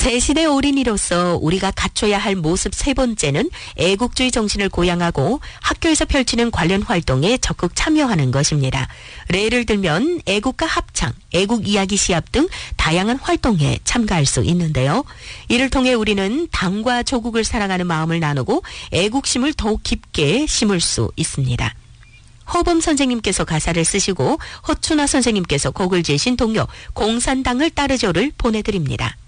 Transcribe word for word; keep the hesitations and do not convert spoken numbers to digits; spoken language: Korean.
새 시대 어린이로서 우리가 갖춰야 할 모습 세 번째는 애국주의 정신을 고양하고 학교에서 펼치는 관련 활동에 적극 참여하는 것입니다. 예를 들면 애국가 합창, 애국 이야기 시합 등 다양한 활동에 참가할 수 있는데요. 이를 통해 우리는 당과 조국을 사랑하는 마음을 나누고 애국심을 더욱 깊게 심을 수 있습니다. 허범 선생님께서 가사를 쓰시고 허춘아 선생님께서 곡을 지으신 동요 공산당을 따르죠를 보내드립니다.